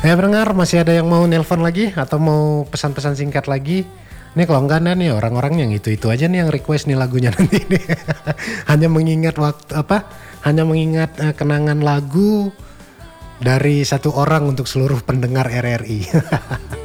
Ya pendengar, masih ada yang mau nelpon lagi atau mau pesan-pesan singkat lagi? Nih kalau enggak ada nih orang-orang yang itu aja nih yang request nih lagunya nanti nih. Hanya mengingat waktu apa? Hanya mengingat kenangan lagu dari satu orang untuk seluruh pendengar RRI.